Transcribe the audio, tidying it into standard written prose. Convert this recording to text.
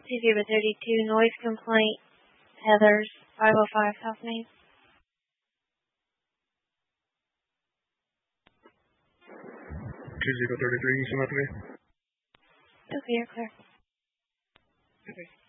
2-32 noise complaint, Heather's 505 South Main. 2033, you come up to me? Okay, you're clear. Okay.